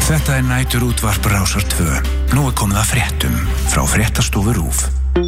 Þetta næturútvarp Rásar 2. Nú komið að fréttum frá Fréttastofu RÚV.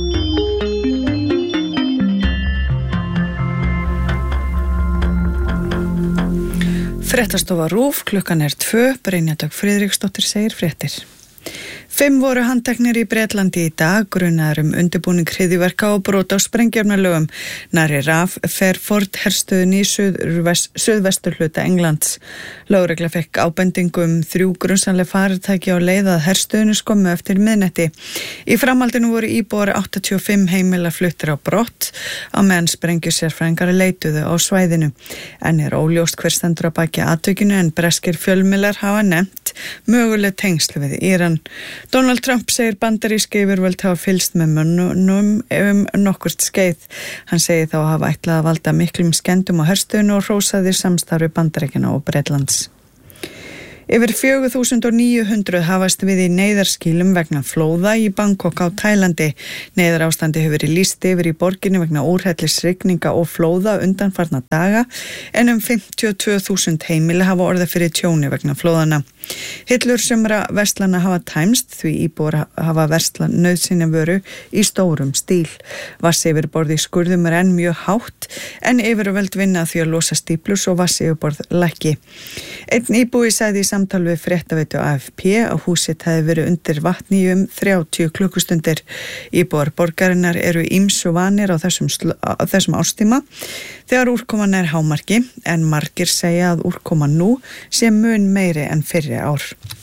Fréttastofa RÚV, klukkan 2, Brynja Dögg Friðriksdóttir segir fréttir. 5 voru handteknir í Bretlandi í dag, grunaðir undirbúning hryðjuverka og brot á sprengjörnulögum. Nærri RAF Fairford herstöðin í suðvesturhluta Englands. Lögregla fekk ábendingu 3 grunsamleg farirtæki á leið að herstöðinu skömmu eftir miðnætti. Í framhaldinu voru íbúar 85 heimila fluttir á brott á meðan sprengjusérfræðingar leituðu á svæðinu. En óljóst hver stendur að baki atvikinu en breskir fjölmiðlar hafa nefnt möguleg tengsl við Íran. Donald Trump segir bandarísk yfirvöld hafa fylgst með mönnum nokkurt skeið. Hann segir þá hafa ætlað að valda miklum skemmdum á herstöðinu og hrósaði samstarfi Bandaríkjanna og Bretlands. Yfir 4.900 hafast við í neyðarskýlum vegna flóða í Bangkok á Tælandi. Neyðarástandi hefur verið lýst yfir í borginni vegna úrhellisrigninga og flóða undanfarna daga en 52.000 heimili hafa orðið fyrir tjóni vegna flóðana. Hillur sumra verslana hafa tæmst því íbúar hafa verslað nauðsynjavöru í stórum stíl. Vatnsyfirborð í skurðum enn mjög hátt en yfirvöld vinna því að losa stíplur svo vatnsyfirborð lækki. Einn íbúi sagði í samtal við fréttaveitu AFP að húsið hefði verið undir vatni í 30 klukkustundir. Íbúar borgarinnar eru ýmsu vanir á þessum árstíma þegar úrkoman hámarki en margir segja að úrkoman nú sé mun meiri en fyrri ár.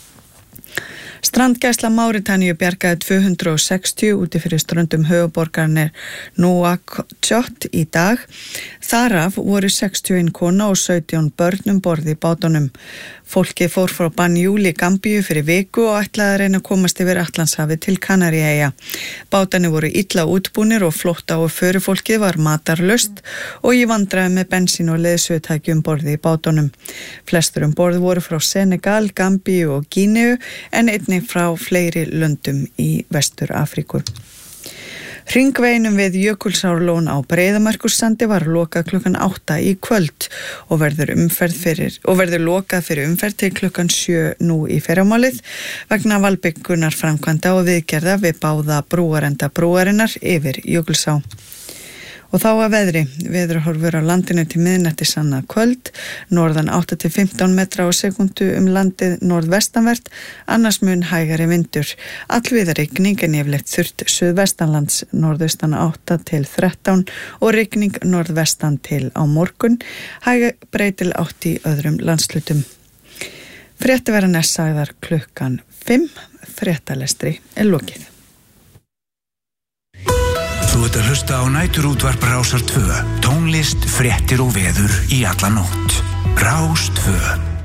Strandgæsla Máritaníu bjargaði 260 úti fyrir ströndum höfuðborgarinnar Nouakchott í dag. Þaraf voru 61 kona og 17 börn borð í bátunum. Fólkið fór frá Banjul í Gambíu fyrir viku og ætlaði að reyna að komast yfir Atlantshafi til Kanaríeyja. Bátarnir voru illa útbúnir og flótta og förufólkið var matarlaust og í vandræðum með bensín og leiðsögutæki borði í bátunum. Flestur borð voru frá Senegal, Gambíu og Gíneu en einnig frá fleiri löndum í Vestur-Afríku. Hringveginum við Jökulsárlón á Breiðamerkursandi var lokað klukkan 8 í kvöld og verður lokað fyrir umferð til klukkan 7 nú í fyrramálið vegna valbyggunar framkvæmda og viðgerða við báða brúarenda brúarinnar yfir Jökulsá. Og þá að veðri. Veðurhorfur á landinu til miðnættis annað kvöld, norðan 8 til 15 metra á sekundu landið norðvestanvert, annars mun hægari vindur. Allvíða rigning en yfirleitt þurrt suðvestanlands, norðaustan 8 til 13 og rigning norðvestan til á morgun, breytil 8 í öðrum landslutum. Fréttir verða næst sagðar klukkan 5, fréttalestri lokið. Þú ert að hlusta á næturútvarp Rásar 2. Tónlist, fréttir og veður í alla nótt. Rás 2.